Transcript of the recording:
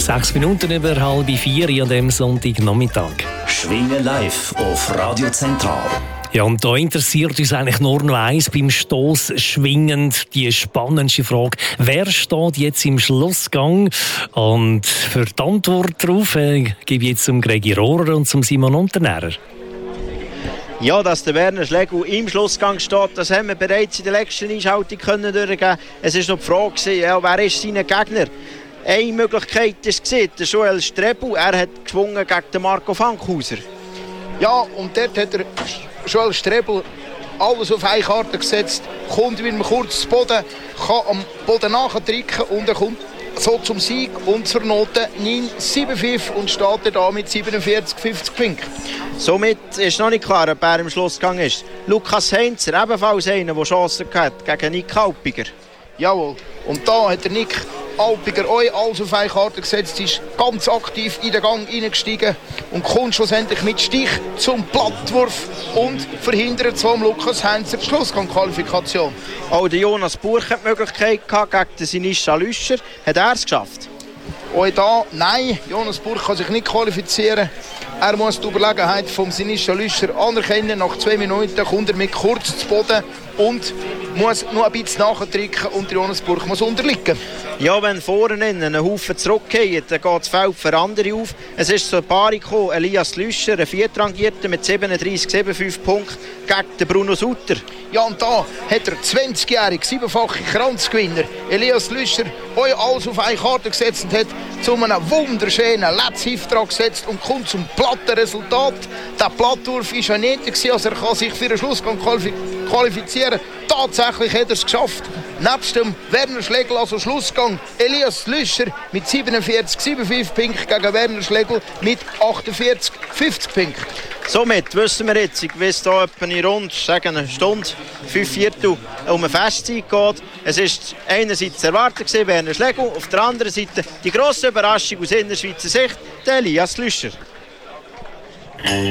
6 Minuten über 3:30 an diesem Sonntagnachmittag. Schwingen live auf Radio Zentral. Ja, und da interessiert uns eigentlich nur noch eins beim Stoss schwingend, die spannendste Frage. Wer steht jetzt im Schlussgang? Und für die Antwort darauf gebe ich jetzt zum Gregi Rohrer und zum Simon Unternährer. Ja, dass der Werner Schlegel im Schlussgang steht, das haben wir bereits in der letzten Einschaltung durchgeben. Es war noch die Frage, ja, wer ist sein Gegner? Eine Möglichkeit war der Joel Strebel. Er hat geschwungen gegen den Marco Fankhauser. Ja, und dort hat der Joel Strebel alles auf eine Karte gesetzt, kommt wieder kurz zu Boden, kann am Boden nachdrücken und er kommt so zum Sieg und zur Note 9,75 und steht da mit 47,50 Punkten. Somit ist noch nicht klar, ob er im Schlussgang ist. Lukas Heinzer, ebenfalls einer, der Chancen hat gegen Nick Alpiger. Jawohl, und da hat der Nick Alpiger euch alles auf eine Karte gesetzt, ist ganz aktiv in den Gang hineingestiegen und kommt schlussendlich mit Stich zum Plattwurf und verhindert so am Lukas Heinzer die Schlussgang-Qualifikation. Auch der Jonas Burch hat die Möglichkeit gehabt, gegen den Sinischa Lüscher. Hat er es geschafft? Auch da, nein, Jonas Burch kann sich nicht qualifizieren. Er muss die Überlegenheit vom Sinischa Lüscher anerkennen. Nach 2 Minuten kommt er mit kurz zu Boden und muss noch ein bisschen nachdrücken und Jonas Burch muss unterliegen. Ja, wenn vorne einen Haufen zurückgehen, dann geht das Feld für andere auf. Es ist so ein Paar gekommen, Elias Lüscher, ein Viertrangierter mit 37,75 Punkten gegen den Bruno Sutter. Ja, und da hat der 20-jährige, 7-fache Kranzgewinner Elias Lüscher euch alles auf eine Karte gesetzt und hat zu einem wunderschönen Letzthilftrag gesetzt und kommt zum platten Resultat. Der Plattwurf war ja nicht, also er kann sich für den Schlussgang qualifizieren. Tatsächlich hat er es geschafft. Nebst dem Werner Schlegel, also Schlussgang, Elias Lüscher mit 47,75 Punkten gegen Werner Schlegel mit 48,50 Punkten. Somit wissen wir jetzt, ich weiss hier etwa in rund eine Stunde, 3/4 um eine Festzeit geht. Es war einerseits zu erwarten, Werner Schlegel, auf der anderen Seite die grosse Überraschung aus Innerschweizer Sicht, der Elias Lüscher.